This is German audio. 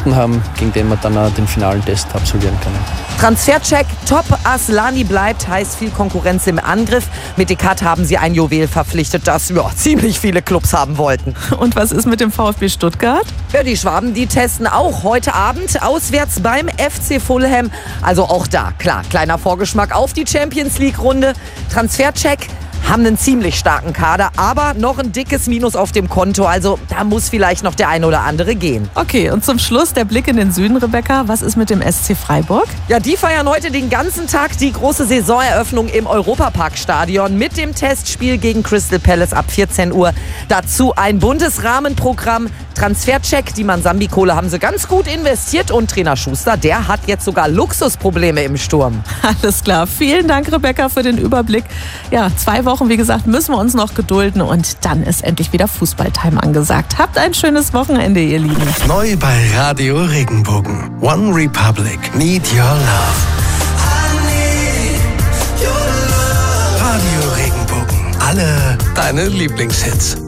gefunden haben, gegen den wir dann den finalen Test absolvieren können. Transfercheck, top, Aslani bleibt, heißt viel Konkurrenz im Angriff. Mit Icardi haben sie ein Juwel verpflichtet, das ziemlich viele Clubs haben wollten. Und was ist mit dem VfB Stuttgart? Ja, die Schwaben, die testen auch heute Abend auswärts beim FC Fulham. Also auch da, klar, kleiner Vorgeschmack auf die Champions-League-Runde. Transfercheck. Haben einen ziemlich starken Kader, aber noch ein dickes Minus auf dem Konto. Also da muss vielleicht noch der ein oder andere gehen. Okay, und zum Schluss der Blick in den Süden, Rebecca. Was ist mit dem SC Freiburg? Ja, die feiern heute den ganzen Tag die große Saisoneröffnung im Europapark-Stadion mit dem Testspiel gegen Crystal Palace ab 14 Uhr. Dazu ein buntes Rahmenprogramm. Transfercheck, die Mansambi-Kohle haben sie ganz gut investiert. Und Trainer Schuster, der hat jetzt sogar Luxusprobleme im Sturm. Alles klar. Vielen Dank, Rebecca, für den Überblick. Ja, 2 Wochen, wie gesagt, müssen wir uns noch gedulden. Und dann ist endlich wieder Fußballtime angesagt. Habt ein schönes Wochenende, ihr Lieben. Neu bei Radio Regenbogen. One Republic. Need Your Love. Radio Regenbogen. Alle deine Lieblingshits.